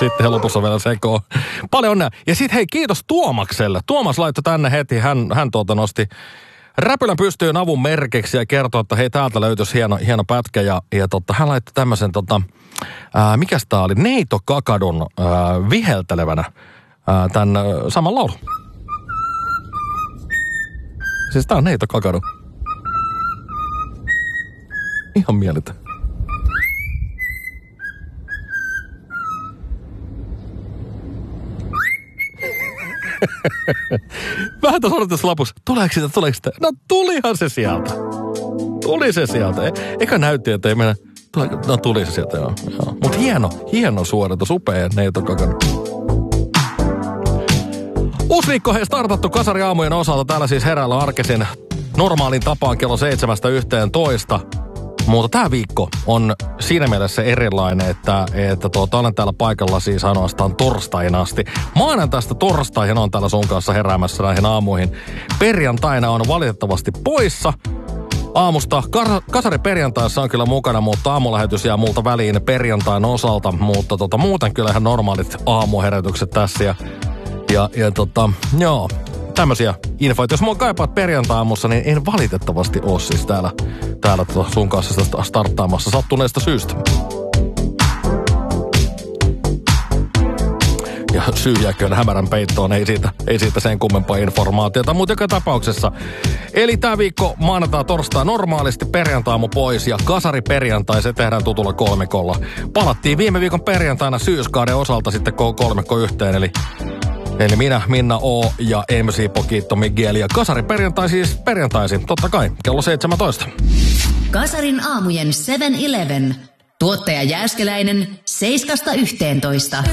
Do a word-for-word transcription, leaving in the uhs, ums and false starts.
sitten helpossa vielä sekoon. Paljon onnea. Ja sitten hei, kiitos Tuomakselle. Tuomas laittoi tänne heti, hän, hän tuota nosti räpylän pystyyn avun merkiksi ja kertoi, että hei, täältä löytyisi hieno, hieno pätkä. Ja, ja tota, hän laittoi tämmöisen, tota, ää, mikäs tää oli, Neito Kakadun ää, viheltelevänä ää, tämän ää, saman laulun. Siis tää on Neito Kakadu. Ihan mieletön. Vähän tuossa odotus lopussa. Tuleeko sitä, tuleeko sitä? No tulihan se sieltä. Tuli se sieltä. E- eikä näytti, että ei mennä. No tuli se sieltä, joo. joo. Mutta hieno, hieno suoritus. Upea Neito Kakadu. Uusi viikko hei startattu Kasari-aamujen osalta. Täällä siis heräillä arkisin normaalin tapaan kello seitsemästä yhteentoista. Mutta tämä viikko on siinä mielessä erilainen, että, että tuota, olen täällä paikalla siis ainoastaan torstaina asti. Maanantaista torstaihin on täällä sun kanssa heräämässä näihin aamuihin. Perjantaina on valitettavasti poissa. Aamusta Kar- Kasari perjantaissa on kyllä mukana, mutta aamulähetys jää multa väliin perjantain osalta. Mutta tota, muuten kyllä ihan normaalit aamuherätykset tässä ja, ja, ja tota, joo. Tämmöisiä infoita. Jos mua kaipaat perjantai-aamussa, niin en valitettavasti ole siis täällä, täällä sun kanssa starttaamassa sattuneesta syystä. Ja syy jääköön hämärän peittoon, ei siitä, ei siitä sen kummempaa informaatiota, mutta joka tapauksessa. Eli tää viikko maanantai torstai normaalisti, perjantaamu pois ja Kasari perjantai, se tehdään tutulla kolmikolla. Palattiin viime viikon perjantaina syyskauden osalta sitten kolmikko yhteen, eli Eli minä, Minna O ja M C Pokitto Miguel ja Kasari perjantai siis perjantaisin, totta kai, kello seitsemäntoista. Kasarin aamujen seven eleven. Tuottaja Jääskeläinen, seiskasta yhteentoista.